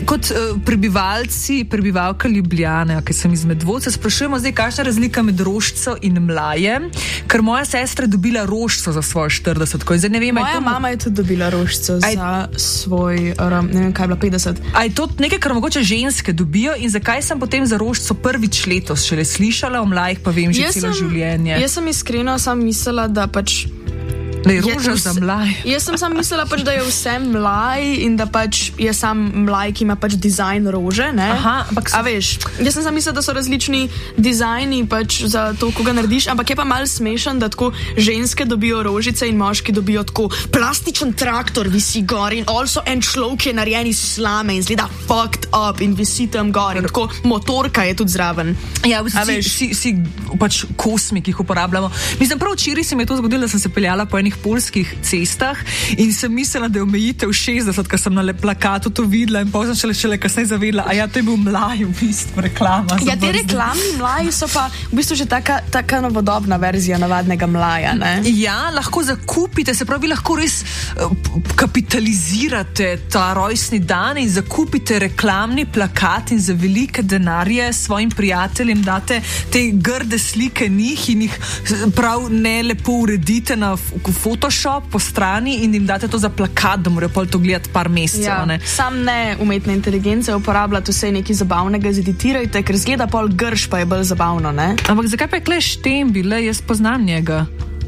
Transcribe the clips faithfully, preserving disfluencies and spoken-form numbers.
kot uh, prebivalci, prebivalka Ljubljane, ki sem iz Medvod, se sprašujemo zdaj, kakšna razlika med rožico in mlajem, ker moja sestra je dobila rožico za svojo štirideset. Zdaj, ne vem, moja to... mama je tudi dobila rožico Aj... za svoj, um, ne vem, kaj je bila, petdeset. A je to nekaj, kar mogoče ženske dobijo in zakaj sem potem za rožico prvič letos šele slišala, o mlajih pa vem že jaz celo sem, življenje. Jaz sem iskreno sam mislila, da pač da je roža je, za mlaj. Jaz sem sam mislila, pač, da je vse mlaj in da pač je sam mlaj, ki ima pač dizajn rože, ne? Aha, ampak so... A veš, jaz sem sam mislila, da so različni dizajni pač za to, ko ga narediš, ampak je pa mal smešen, da tako ženske dobijo rožice in moški dobijo tako plastičen traktor visi gor in also en človek je narejen iz slame in zgleda fucked up in visi tam gor in tako motorka je tudi zraven. Ja, vsi, vsi, vsi pač kosmi, ki jih uporabljamo. Mislim, prav včeraj se mi je to zgodilo, da sem se peljala po enih poljskih cestah in sem mislila, da je omejitev šestdeset, ker sem na plakatu to videla in potem šele, šele kasneje zavedla, a ja, to je bil mlaj v bistvu reklama. Ja, te reklamni mlaji so pa v bistvu že taka, taka novodobna verzija navadnega mlaja, ne? Ja, lahko zakupite, se pravi, lahko res uh, kapitalizirate ta rojstni dan in zakupite reklamni plakat in za velike denarje svojim prijateljem date te grde slike njih in jih prav ne lepo uredite na Photoshop po strani in jim date to za plakat, da morajo pol to gledati par mesecev. Ja, ne? Sam ne umetne inteligence uporabljati vse nekaj zabavnega, zeditirajte, ker zgleda pol grš, pa je bolj zabavno, ne? Ampak zakaj pa je kle Štembi, le jaz poznam njega?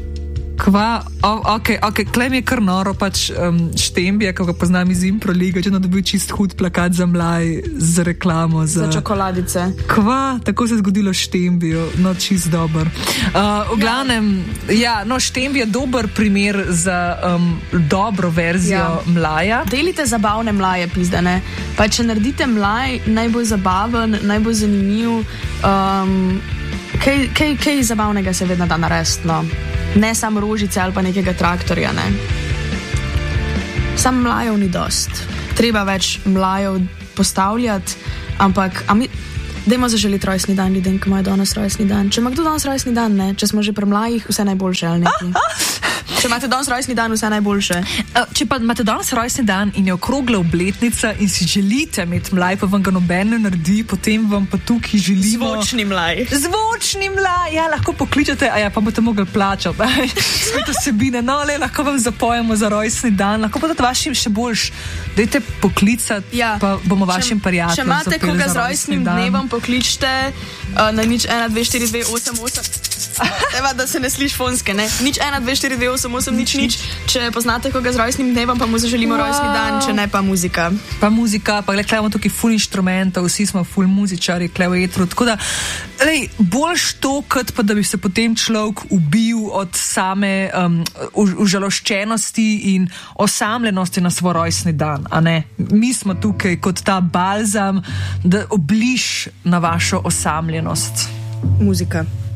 Kva, oh, ok, ok, klem je kar noro, pač um, Štembija, ko ga poznam iz Impro Lige, če no dobil čist hud plakat za mlaj, za reklamo. Za, za čokoladice. Kva, tako se je zgodilo Štembijo, no čist dober. Uh, v glavnem, ja, no Štembi je dober primer za um, dobro verzijo ja. mlaja. Delite zabavne mlaje, pizdane. Pa če naredite mlaj, najbolj zabaven, najbolj zanimiv, um, kaj, kaj, kaj zabavnega se vedno da narediti, no. Ne samo rožice ali pa nekega traktorja, ne. Sam mlajev ni dost. Treba več mlajev postavljati, ampak a mi, dajmo zaželiti rojstni dan ljudem, ki imajo danes rojstni dan. Če ima kdo danes rojstni dan, ne, če smo že pri mlajih, vse najboljše ali nekaj. Če imate danes rojstni dan, vse najboljše. Če pa imate danes rojstni dan in je okrogla obletnica in si želite imeti mlaj, pa vam ga noben ne naredi, potem vam pa tukaj želimo... Zvočni mlaj. Zvočni mlaj, ja, lahko pokličete, a ja, pa boste mogli plačati. Spet osebine, no, le, lahko vam zapojemo za rojstni dan, lahko bodo vašim še boljš. Dajte poklicati, ja. Pa bomo vašim prijateljem. Če imate koga z rojstnim dnevom, pokličite uh, na nič ena dve štiri dve osem osem. Eva, da se ne sliš fonske, ne? Nič ena dve štiri dve osem osem, nič nič. Če poznate koga z rojstnim dnevom, pa mu zaželimo wow. rojstni dan, če ne pa muzika. Pa muzika, pa gled, imamo tukaj ful inštrumentov, vsi smo ful muzičari, kle v etru, tako da, lej, boljš to, kot pa da bi se potem človek ubil od same um, užaloščenosti in osamljenosti na svoj rojstni dan, a ne? Mi smo tukaj kot ta balzam, da obliž na vašo osamljenost. Muzika.